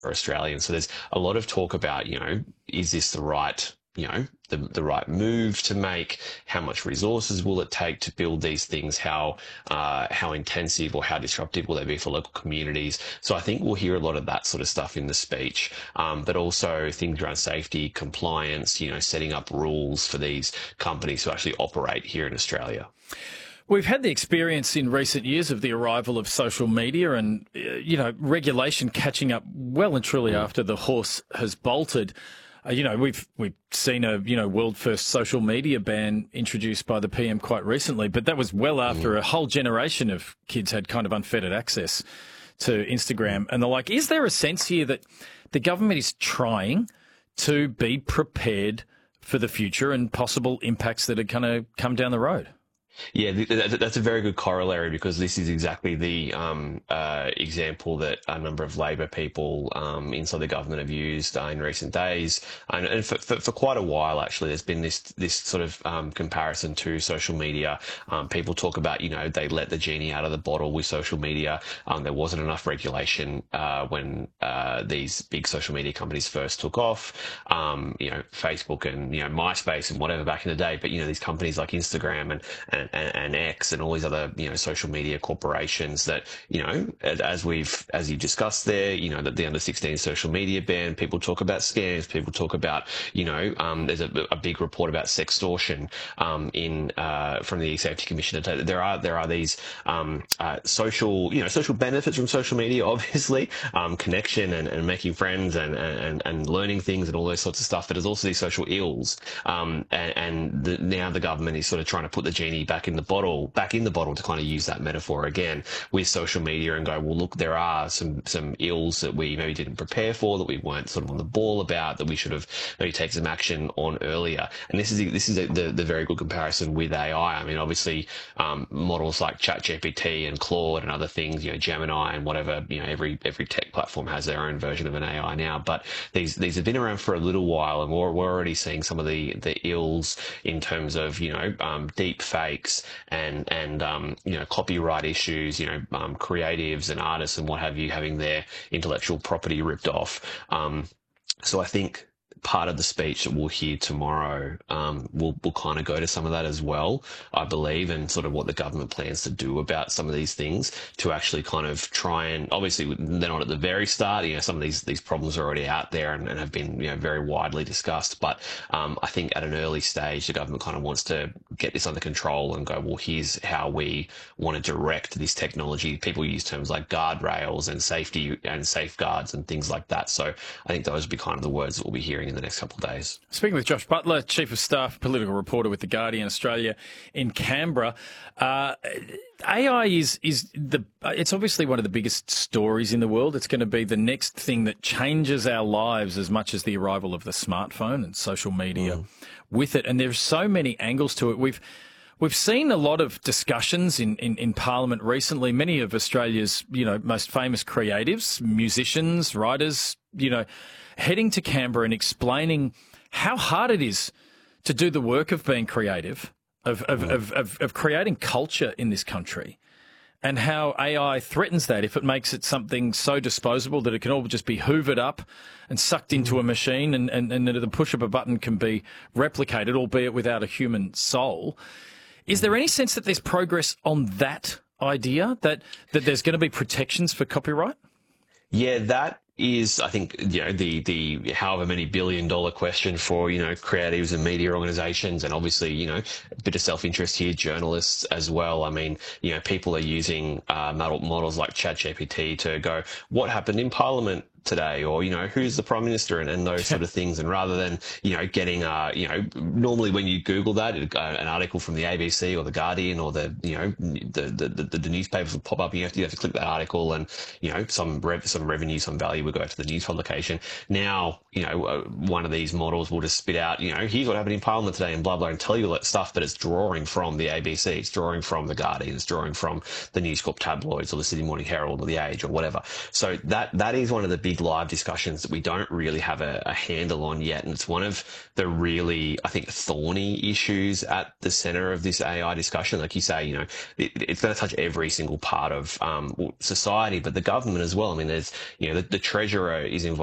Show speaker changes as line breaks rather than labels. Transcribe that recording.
for Australians. So there's a lot of talk about, is this the right, the right move to make? How much resources will it take to build these things? How intensive or how disruptive will they be for local communities? So I think we'll hear a lot of that sort of stuff in the speech, but also things around safety, compliance, setting up rules for these companies to actually operate here in Australia.
We've had the experience in recent years of the arrival of social media and, regulation catching up well and truly after the horse has bolted. We've seen a, world first social media ban introduced by the PM quite recently, but that was well after a whole generation of kids had kind of unfettered access to Instagram and the like. Is there a sense here that the government is trying to be prepared for the future and possible impacts that are going to come down the road?
Yeah, that's a very good corollary, because this is exactly the example that a number of Labor people inside the government have used in recent days, and for quite a while actually. There's been this sort of comparison to social media. People talk about they let the genie out of the bottle with social media. There wasn't enough regulation when these big social media companies first took off. Facebook and MySpace and whatever back in the day, but these companies like Instagram and X and all these other social media corporations that as you discussed there, that the under 16 social media ban, people talk about scams, people talk about there's a big report about sextortion from the Safety Commission. There are these social benefits from social media, obviously, connection and making friends and learning things and all those sorts of stuff, but there's also these social ills, now the government is sort of trying to put the genie back in the bottle to kind of use that metaphor again with social media and go, well, look, there are some ills that we maybe didn't prepare for, that we weren't sort of on the ball about, that we should have maybe taken some action on earlier. And this is the very good comparison with AI. I mean, obviously, models like ChatGPT and Claude and other things, Gemini and whatever, every tech platform has their own version of an AI now. But these have been around for a little while, and we're already seeing some of the ills in terms of deep fakes and copyright issues, creatives and artists and what have you having their intellectual property ripped off. So I think part of the speech that we'll hear tomorrow will kind of go to some of that as well, I believe, and sort of what the government plans to do about some of these things to actually kind of try and, obviously they're not at the very start, some of these problems are already out there and have been very widely discussed, but I think at an early stage the government kind of wants to get this under control and go, well, here's how we want to direct this technology. People use terms like guardrails and safety and safeguards and things like that, so I think those will be kind of the words that we'll be hearing in the next couple of days.
Speaking with Josh Butler, Chief of Staff, political reporter with The Guardian Australia in Canberra. AI it's obviously one of the biggest stories in the world. It's going to be the next thing that changes our lives as much as the arrival of the smartphone and social media with it. And there's so many angles to it. We've seen a lot of discussions in Parliament recently. Many of Australia's, most famous creatives, musicians, writers, heading to Canberra and explaining how hard it is to do the work of being creative, of creating culture in this country, and how AI threatens that if it makes it something so disposable that it can all just be hoovered up and sucked into a machine and at the push of a button can be replicated, albeit without a human soul. Is there any sense that there's progress on that idea, that there's going to be protections for copyright?
Yeah, that is, I think, the however many $billion question for, creatives and media organizations, and obviously, a bit of self-interest here, journalists as well. I mean, people are using models like ChatGPT to go, what happened in Parliament today, or who's the Prime Minister, and those sort of things. And rather than getting normally when you Google that, an article from the ABC or the Guardian or the newspapers will pop up, and you have to click that article, and some revenue, some value will go to the news publication. Now one of these models will just spit out here's what happened in Parliament today and blah blah, and tell you all that stuff, but it's drawing from the ABC, it's drawing from the Guardian, it's drawing from the News Corp tabloids or the Sydney Morning Herald or the Age or whatever. So that is one of the big live discussions that we don't really have a handle on yet. And it's one of the really, I think, thorny issues at the center of this AI discussion. Like you say, it's going to touch every single part of society, but the government as well. I mean, there's, the treasurer is involved